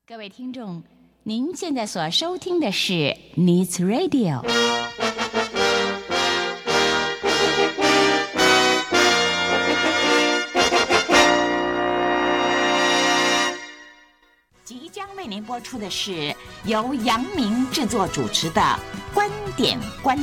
各位听众，您现在所收听的是 Needs Radio。即将为您播出的是由杨明制作主持的《观点》。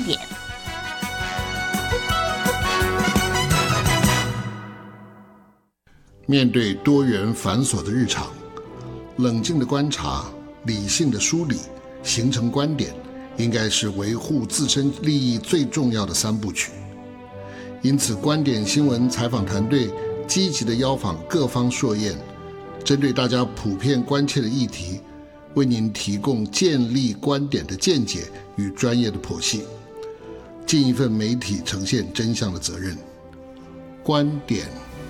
面对多元繁琐的日常，冷静的观察，理性的梳理，形成观点，应该是维护自身利益最重要的三部曲。因此，观点新闻采访团队积极地邀访各方硕彦，针对大家普遍关切的议题，为您提供建立观点的见解与专业的剖析，尽一份媒体呈现真相的责任。观点。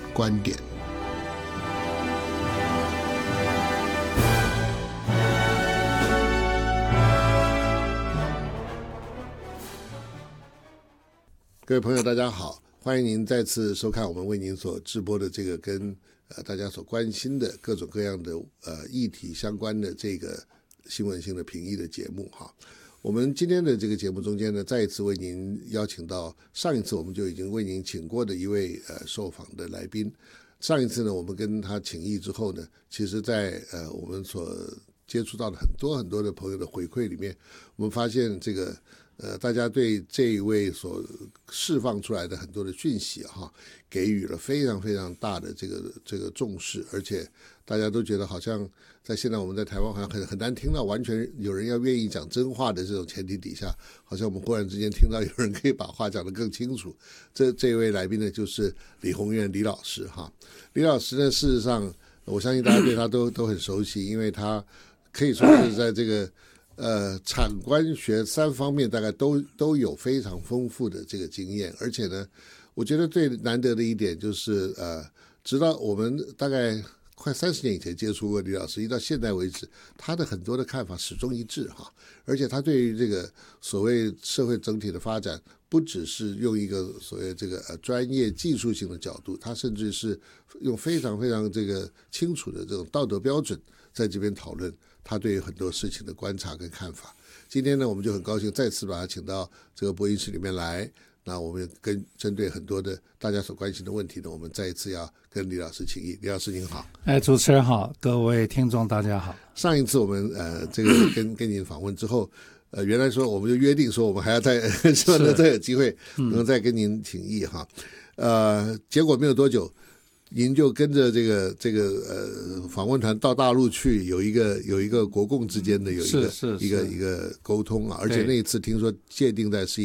各位朋友大家好，欢迎您再次收看我们为您所直播的这个跟大家所关心的各种各样的议题相关的这个新闻性的评议的节目哈。我们今天的这个节目中间呢，再一次为您邀请到上一次我们就已经为您请过的一位受访的来宾。上一次呢，我们跟他请益之后呢，其实在我们所接触到的很多的朋友的回馈里面，我们发现这个大家对这一位所释放出来的很多的讯息哈，给予了非常非常大的这个重视，而且大家都觉得好像在现在我们在台湾好像很难听到完全有人要愿意讲真话的这种前提底下，好像我们忽然之间听到有人可以把话讲得更清楚。这位来宾呢，就是李宏源李老师哈。李老师呢，事实上我相信大家对他都很熟悉，因为他可以说是在这个产官学三方面大概都有非常丰富的这个经验，而且呢，我觉得最难得的一点就是直到我们大概快30年以前接触过李老师，一到现在为止，他的很多的看法始终一致哈，而且他对于这个所谓社会整体的发展，不只是用一个所谓这个专业技术性的角度，他甚至是用非常非常这个清楚的这种道德标准在这边讨论他对于很多事情的观察跟看法。今天呢，我们就很高兴再次把他请到这个播音室里面来。那我们针对很多的大家所关心的问题呢，我们再一次要跟李老师请益。李老师您好。 主持人好，各位听众大家好。 上一次我们这个跟您访问之后，原来说我们就约定说我们还要再希望能再有机会能再跟您请益哈。结果没有多久，您就跟着这个访问团到大陆去，有一个国共之间的有一个沟通啊，而且那一次听说界定在是